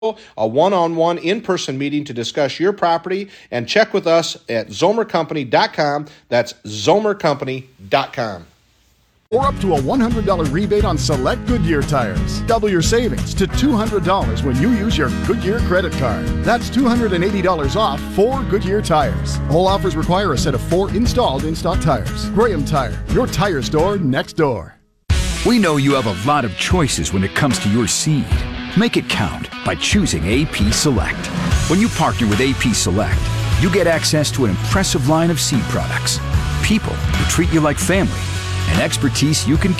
a one-on-one in-person meeting to discuss your property, and check with us at zomercompany.com. That's zomercompany.com. Or up to a $100 rebate on select Goodyear tires. Double your savings to $200 when you use your Goodyear credit card. That's $280 off 4 Goodyear tires. All offers require a set of 4 installed in-stock tires. Graham Tire, your tire store next door. We know you have a lot of choices when it comes to your seed. Make it count by choosing AP Select. When you partner with AP Select, you get access to an impressive line of seed products, people who treat you like family, and expertise you can